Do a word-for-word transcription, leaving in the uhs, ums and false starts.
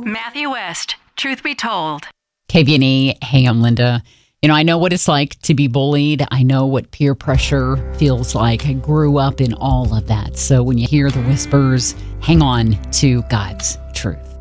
Matthew West, Truth Be Told. K V N E, hey, I'm Linda. You know, I know what it's like to be bullied. I know what peer pressure feels like. I grew up in all of that. So when you hear the whispers, hang on to God's truth.